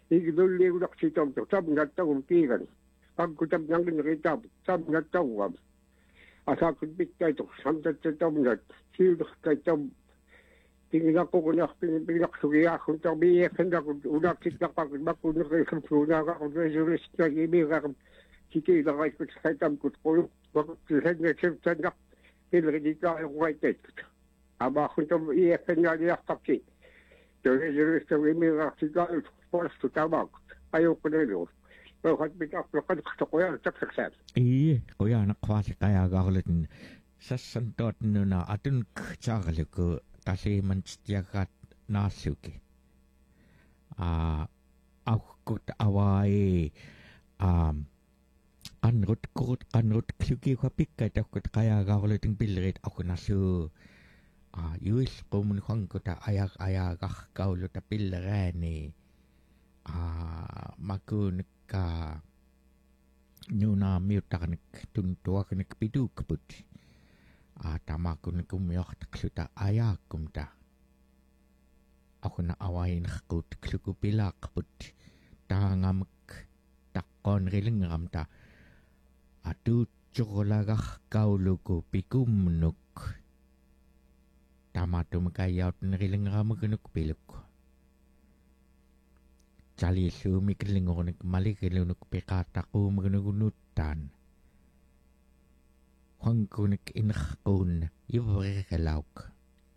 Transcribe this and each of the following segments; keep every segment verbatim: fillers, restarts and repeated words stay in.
igdulliulaqsitam samngattagum kiigan qagkutam nanginritab samngattagum asakut pittaitu samtattamngat siulqaitam tinginaqququnarpin pinaqsugiaaqun tarbiyeqsandaqut ulaqsitnaqaqut makkunneqisumsuunaqaqut resuristagimiqaqum kikiilaqaitkut qaitamkut qulu waquttisannaksiptannaq pilriditaaluqaitatut abaquntam iyeqsannaliaqtaqsi resuristagimiqaqsikaalut postu tamakut ayuqqunalius Rohat pitaq loqad qtoqoya taksaksan ii qoyana qwaasiqayaagaarlutin sassantootnuna atun kchaarluku talimantiagat naassuki a aukkut awai um anrut kurut anrut kluki khapikka takkut qayaagaarlutin pillerit aqunassu a yuil qumun khangkuta ayak ayagah kauluta pillerani a makun ka nyuna miutanik tuntuaknik pidukput a tamakun kumyoht kluta ayakumta ako na awain khut kluku pilakput tangamak takon rilingamta atu chokolagah kauluku pikumnuk tamatum kayaut nrilingamukunuk piluk Cali su miklingonik malikilunuk pikataku magnugunutan. Hangkunik inakun ibrikalauk.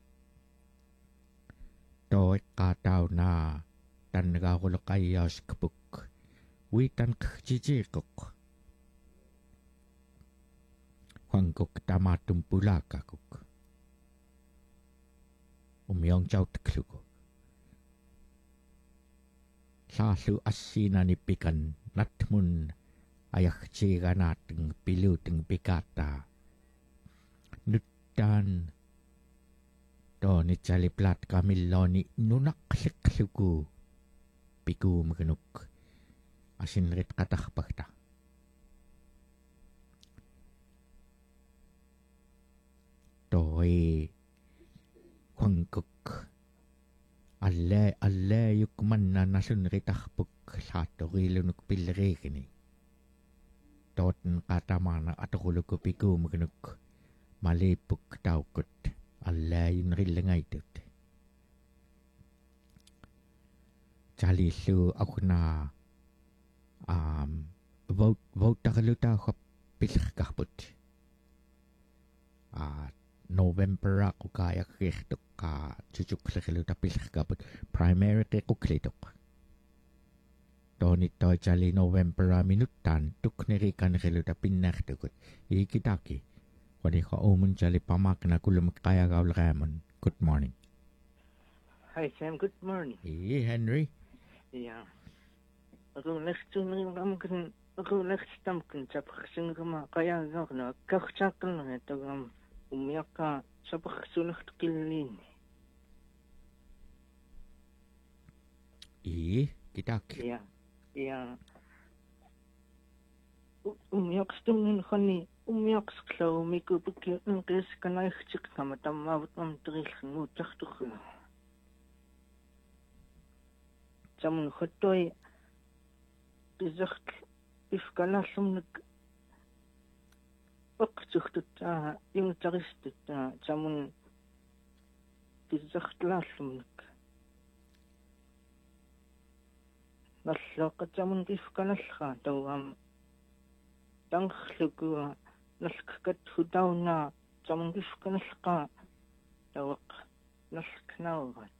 Toek kataw na tan nagakulok ayas kapuk. Witan kjijikok. Hangkuk tamatum pulakakuk. Umyong chow tikluko. Sasu asina ni pikan natmun ayak ciga nating piluteng pikata. Nutan to ni caliplat kamilo ni nunak siksuku piku magenuk asin rit katak pakta. Toy kwangkuk Alle alle yukman na nasunritah puk sato rilunuk pilregini. Toten katamana atakuluku piku magnuk malipuk taukut alle yun rilangaitut. Chalisu ako na um vote vote takaluta ko pilkahput. At November ako kaya kiktok ka chuchuk lekelu tapi sekaput primary ke kuklitok. Tonit to jali November minutan tuk nerikan lekelu tapi naktukut. Ikitaki. Wadi ka omun jali pamak na kulum kaya gaul ramon. Good morning. Hi Sam, good morning. Hey Henry. Yeah. Ako next to nang ramkan ako next time kan chapak sing kama kaya gaul na kakchakal na ito gam umiyak ka sa pagkasunod kilin. Eh, kita Iya, iya. Umiyak sa tungin ka ni, umiyak sa klaw, may kupagkiyot ng kaya sa kanay chik na matamawat ang tril ngutak to ka. Samun khotoy, bizak, ifkalasum nag Paksuhtutta yung taristutta samun tizahtlaslumnik. Nalloqat samun tifkanalqa tawam tangkhluku nalkkat hudawna samun tifkanalqa tawaq nalknawat.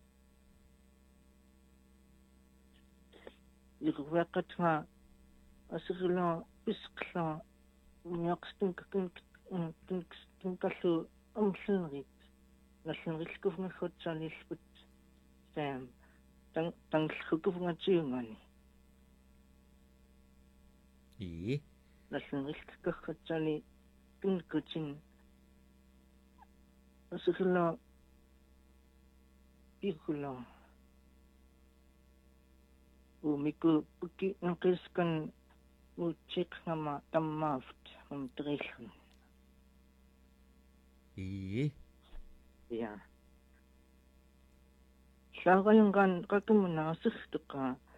Ligwaqat nga asirla biskla Umiakstin kakin tin kalu amslinrit. Naslinrit kuf nga khot sanisbut Sam. Tang tang kuf nga chingani. Eh, Naslinrit ka khot sani tin kuchin. Asukla ikula. Umiku puki ngkiskan Uchik nama tamaft um trillen. eh, Ya. Siya kayong kan katumuna sihtuka